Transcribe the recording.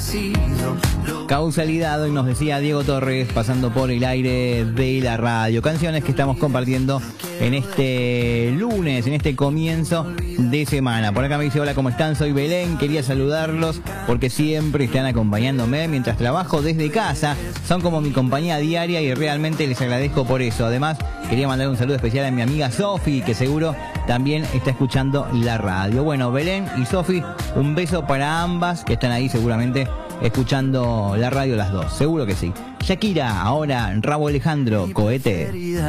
Causalidad, hoy nos decía Diego Torres, pasando por el aire de la radio. Canciones que estamos compartiendo en este lunes, en este comienzo de semana. Por acá me dice: hola, ¿cómo están? Soy Belén, quería saludarlos porque siempre están acompañándome mientras trabajo desde casa. Son como mi compañía diaria y realmente les agradezco por eso. Además, quería mandar un saludo especial a mi amiga Sofi, que seguro también está escuchando la radio. Bueno, Belén y Sofi, un beso para ambas que están ahí seguramente escuchando la radio las dos, seguro que sí. Shakira, ahora Rauw Alejandro, Cohete.